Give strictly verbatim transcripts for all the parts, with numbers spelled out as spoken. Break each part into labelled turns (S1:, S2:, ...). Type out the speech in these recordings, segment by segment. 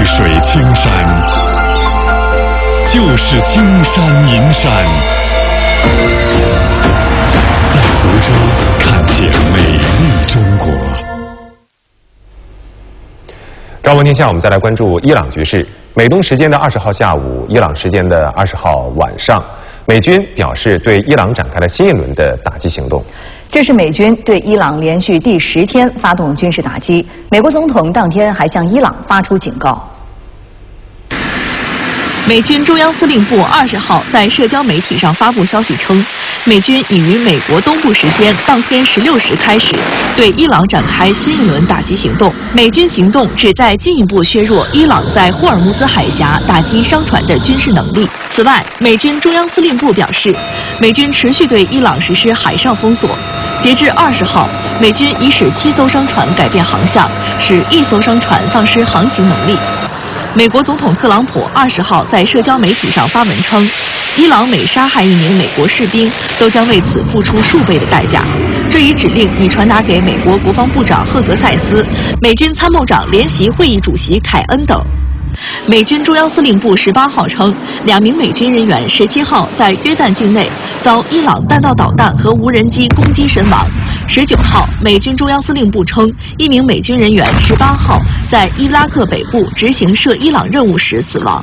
S1: 水青山，就是金山银山。在湖州看见美丽中国。朝闻天下，我们再来关注伊朗局势。美东时间的二十号下午，伊朗时间的二十号晚上，美军表示对伊朗展开了新一轮的打击行动。
S2: 这是美军对伊朗连续第十天发动军事打击。美国总统当天还向伊朗发出警告。
S3: 美军中央司令部二十号在社交媒体上发布消息称，美军已于美国东部时间当天十六时开始对伊朗展开新一轮打击行动。美军行动旨在进一步削弱伊朗在霍尔木兹海峡打击商船的军事能力。此外，美军中央司令部表示，美军持续对伊朗实施海上封锁。截至二十号，美军已使七艘商船改变航向，使一艘商船丧失航行能力。美国总统特朗普二十号在社交媒体上发文称，伊朗每杀害一名美国士兵，都将为此付出数倍的代价。这一指令已传达给美国国防部长赫格塞斯、美军参谋长联席会议主席凯恩等。美军中央司令部十八号称，两名美军人员十七号在约旦境内遭伊朗弹道导弹和无人机攻击身亡。十九号，美军中央司令部称，一名美军人员十八号在伊拉克北部执行涉伊朗任务时死亡。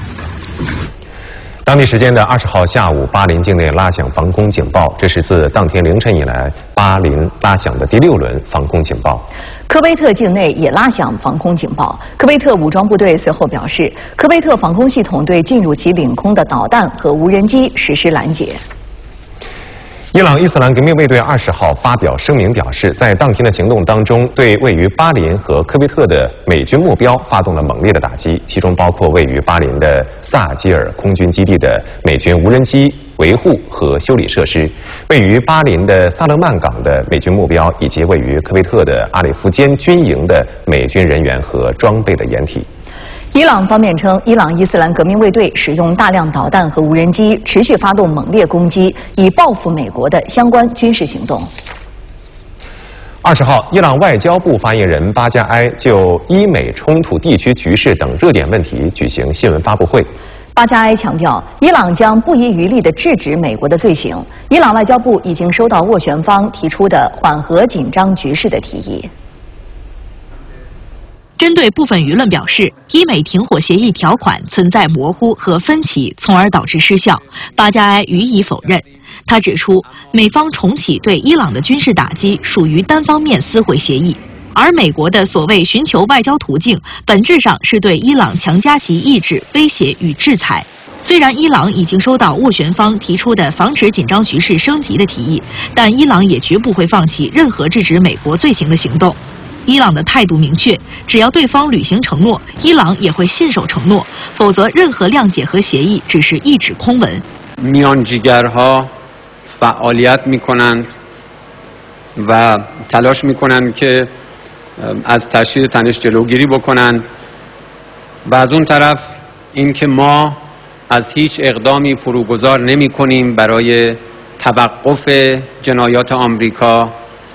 S1: 当地时间的二十号下午，巴林境内拉响防空警报，这是自当天凌晨以来巴林拉响的第六轮防空警报。
S2: 科威特境内也拉响防空警报。科威特武装部队随后表示，科威特防空系统对进入其领空的导弹和无人机实施拦截。
S1: 伊朗伊斯兰革命卫队二十号发表声明表示，在当天的行动当中，对位于巴林和科威特的美军目标发动了猛烈的打击，其中包括位于巴林的萨基尔空军基地的美军无人机维护和修理设施，位于巴林的萨勒曼港的美军目标，以及位于科威特的阿里夫间军营的美军人员和装备的掩体。
S2: 伊朗方面称，伊朗伊斯兰革命卫队使用大量导弹和无人机，持续发动猛烈攻击，以报复美国的相关军事行动。
S1: 二十号，伊朗外交部发言人巴加埃就伊美冲突地区局势等热点问题举行新闻发布会。
S2: 巴加埃强调，伊朗将不遗余力地制止美国的罪行。伊朗外交部已经收到斡旋方提出的缓和紧张局势的提议。
S3: 针对部分舆论表示伊美停火协议条款存在模糊和分歧，从而导致失效，巴加埃予以否认。他指出，美方重启对伊朗的军事打击属于单方面撕毁协议，而美国的所谓寻求外交途径，本质上是对伊朗强加其意志、威胁与制裁。虽然伊朗已经收到斡旋方提出的防止紧张局势升级的提议，但伊朗也绝不会放弃任何制止美国罪行的行动。伊朗的态度明确，只要对方履行承诺，伊朗也会信守承诺，否则任何谅解和协议只是一纸空文。
S4: میانجیگرها فعالیت میکنند و تلاش میکنند که از تشدید تنش جلوگیری بکنند و از اون طرف اینکه ما از هیچ اقدامی فروگذار نمیکنیم برای توقف جنایات آمریکا،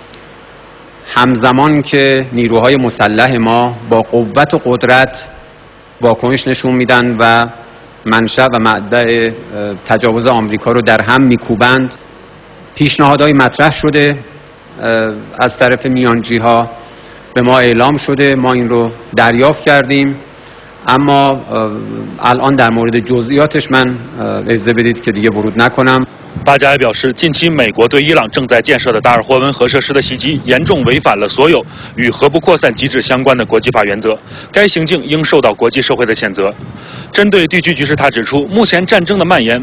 S4: همزمان که نیروهای مسلح ما با قوت و قدرت واکنش نشون میدن و منشأ و مبدأ تجاوز آمریکا رو در هم میکوبند. پیشنهادهای مطرح شده از طرف میانجیها به ما اعلام شده، ما این رو دریافت کردیم، اما الان در مورد جزئیاتش من اجازه بدید که دیگه ورود نکنم.
S5: 巴加埃表示，近期美国对伊朗正在建设的达尔霍温核设施的袭击，严重违反了所有与核不扩散机制相关的国际法原则，该行径应受到国际社会的谴责。针对地区局势，他指出，目前战争的蔓延